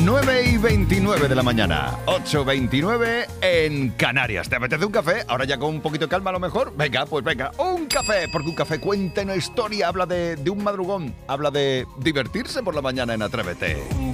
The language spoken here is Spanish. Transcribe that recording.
9:29 de la mañana, 8:29 en Canarias. ¿Te apetece un café? Ahora ya con un poquito de calma a lo mejor. Venga, pues venga, un café, porque un café cuenta una historia, habla de un madrugón, habla de divertirse por la mañana en Atrévete.